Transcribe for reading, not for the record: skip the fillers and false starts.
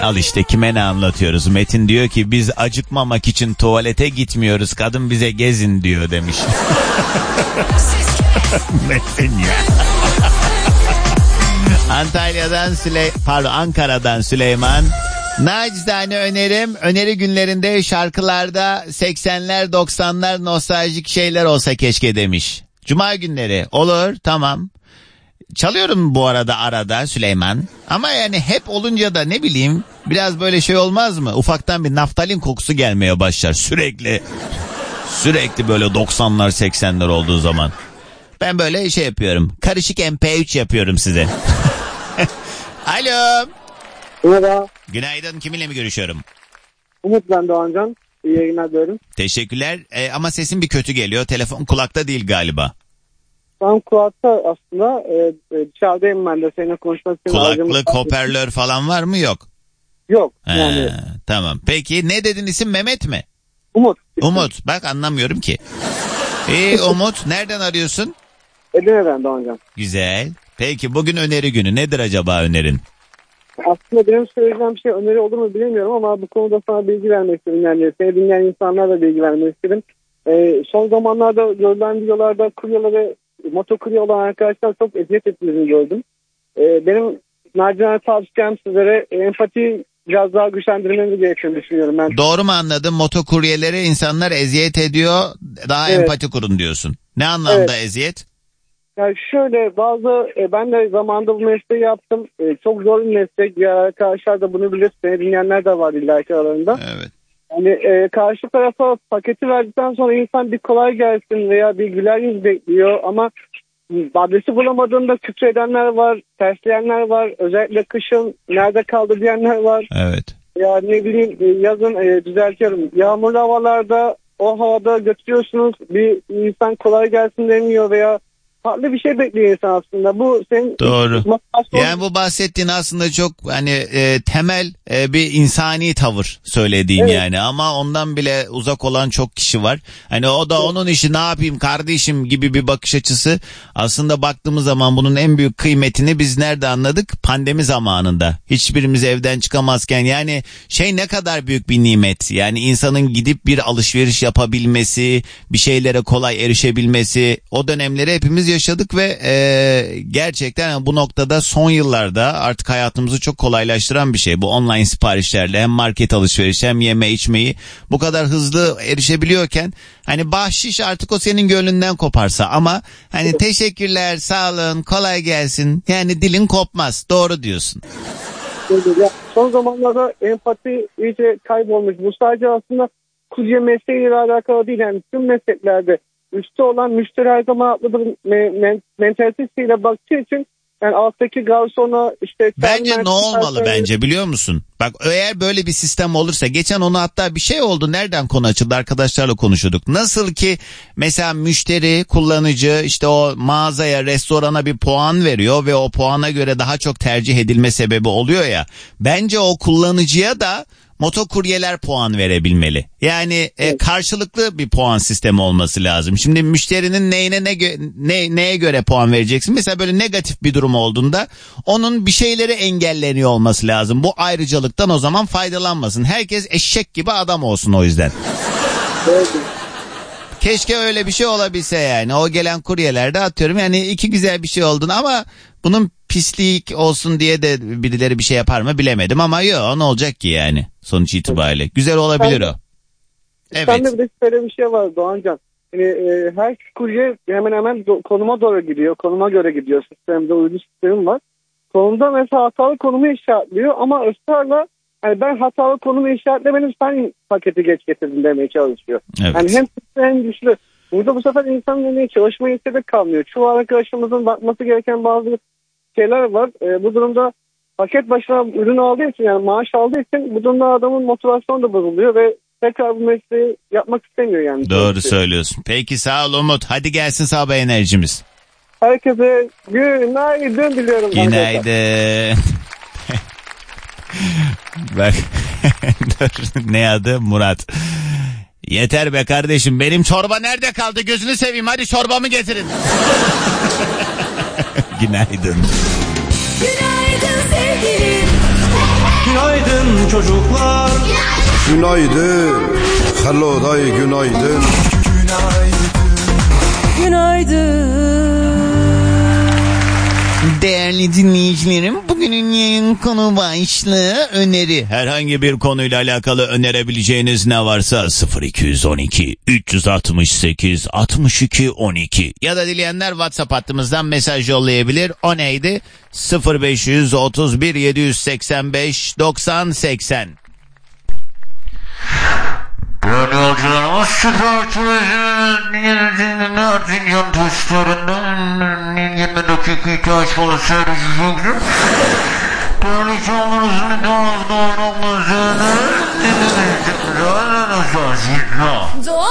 Al işte kime ne anlatıyoruz. Metin diyor ki biz acıkmamak için tuvalete gitmiyoruz. Kadın bize gezin diyor demiş. Metin ya. Ankara'dan Süleyman. Nacizane öneri günlerinde şarkılarda 80'ler 90'lar nostaljik şeyler olsa keşke demiş. Cuma günleri olur, tamam. Çalıyorum bu arada Süleyman. Ama yani hep olunca da ne bileyim biraz böyle şey olmaz mı? Ufaktan bir naftalin kokusu gelmeye başlar sürekli. Sürekli böyle 90'lar 80'ler olduğu zaman. Ben böyle şey yapıyorum. Karışık MP3 yapıyorum size. Alo. Merhaba. Günaydın. Kiminle mi görüşüyorum? Umut ben Doğancan. İyi yayınlar diyorum. Teşekkürler. Ama sesin bir kötü geliyor. Telefon kulakta değil galiba. Tam kulakta aslında. Dışarıdayım ben de seninle konuşmak için. Kulaklık, hoparlör falan var mı? Yok. Yok. Yani. Tamam. Peki ne dedin, isim Mehmet mi? Umut. Umut. Bak anlamıyorum ki. Umut nereden arıyorsun? Edirne'den Doğancan. Güzel. Peki bugün öneri günü. Nedir acaba önerin? Aslında benim söyleyeceğim bir şey öneri olur mu bilemiyorum ama bu konuda sana bilgi vermek istedim. Yani seni dinleyen insanlara da bilgi vermek istedim. Son zamanlarda görülen videolarda kuryeler ve motokurye olan arkadaşlar çok eziyet ettiğini gördüm. Benim nacizane tavsiyem sizlere empati biraz daha güçlendirmeniz gerektiğini düşünüyorum ben. Doğru mu anladım? Motokuryeleri insanlar eziyet ediyor. Daha evet. Empati kurun diyorsun. Ne anlamda evet. Eziyet? Yani şöyle ben de zamanında bu mesleği yaptım. Çok zor bir meslek. Ya arkadaşlar da bunu bilir. Beni dinleyenler de var illaki aralarında. Evet. Yani karşı tarafa paketi verdikten sonra insan bir kolay gelsin veya bir güler yüz bekliyor ama adresi bulamadığında küfredenler var, tersleyenler var. Özellikle kışın nerede kaldı diyenler var. Evet. Ya ne bileyim yazın düzeltiyorum. Yağmurlu havalarda o havada götürüyorsunuz. Bir insan kolay gelsin demiyor veya farklı bir şey bekliyor insan aslında. Bu senin doğru. Yani bu bahsettiğin aslında çok hani temel bir insani tavır söylediğin evet. Yani ama ondan bile uzak olan çok kişi var. Hani o da evet. Onun işi ne yapayım kardeşim gibi bir bakış açısı. Aslında baktığımız zaman bunun en büyük kıymetini biz nerede anladık? Pandemi zamanında. Hiçbirimiz evden çıkamazken yani ne kadar büyük bir nimet. Yani insanın gidip bir alışveriş yapabilmesi, bir şeylere kolay erişebilmesi, o dönemleri hepimiz yaşadık ve gerçekten bu noktada son yıllarda artık hayatımızı çok kolaylaştıran bir şey. Bu online siparişlerle hem market alışverişi hem yeme içmeyi bu kadar hızlı erişebiliyorken hani bahşiş artık o senin gönlünden koparsa ama hani teşekkürler, sağ olun, kolay gelsin. Yani dilin kopmaz. Doğru diyorsun. Son zamanlarda empati iyice kaybolmuş. Bu sadece aslında kurye mesleğiyle alakalı değil. Yani tüm mesleklerde üstte olan müşteri her zaman haklıdır mentalitesiyle baktığı için yani alttaki garsona işte... Bence ne olmalı bence biliyor musun? Bak eğer böyle bir sistem olursa geçen onu hatta bir şey oldu nereden konu açıldı arkadaşlarla konuşuyorduk. Nasıl ki mesela müşteri kullanıcı işte o mağazaya restorana bir puan veriyor ve o puana göre daha çok tercih edilme sebebi oluyor ya. Bence o kullanıcıya da motokuryeler puan verebilmeli. Yani karşılıklı bir puan sistemi olması lazım. Şimdi müşterinin neye göre puan vereceksin? Mesela böyle negatif bir durum olduğunda onun bir şeyleri engelleniyor olması lazım. Bu ayrıcalıktan o zaman faydalanmasın. Herkes eşek gibi adam olsun o yüzden. Keşke öyle bir şey olabilse yani. O gelen kuryelerde atıyorum yani iki güzel bir şey olduğunu ama bunun pislik olsun diye de birileri bir şey yapar mı bilemedim ama yok ne olacak ki yani sonuç itibariyle. Güzel olabilir o. Evet. Sende bir de şöyle bir şey var Doğancan. Her kurye hemen hemen konuma doğru gidiyor. Konuma göre gidiyor sistemde uydu sistemi var. Konumda mesela hatalı konumu işaretliyor ama ısrarla yani ben hatalı konumu işaretlemedim sen paketi geç getirdin demeye çalışıyor. Evet. Yani hem güçlü hem güçlü. Burada bu sefer insanın önüne çalışma istedik kalmıyor. Çoğu arkadaşımızın bakması gereken bazı şeyler var. Bu durumda paket başına ürün aldığı için yani maaş aldığı için bu durumda adamın motivasyonu da bozuluyor ve tekrar bu mesleği yapmak istemiyor yani. Doğru söylüyorsun. Peki sağ ol Umut. Hadi gelsin sabah enerjimiz. Herkese günaydın diliyorum. Günaydın. Bak ne adı Murat. Yeter be kardeşim benim çorba nerede kaldı gözünü seveyim hadi çorbamı getirin. Günaydın. Günaydın sevgilim. Günaydın çocuklar. Günaydın. Hello day günaydın. Değerli dinleyicilerim, bugünün yayın konu başlığı öneri. Herhangi bir konuyla alakalı önerebileceğiniz ne varsa 0212 368 62 12 ya da dileyenler WhatsApp hattımızdan mesaj yollayabilir. O neydi? 0531 785 90 80. Değerli yolcularımız, Süper Turizm'in Erzincan testlerinde 20 dakika ihtiyaç falan seyredecektir. Değerli yolcularımızın doğru olmasını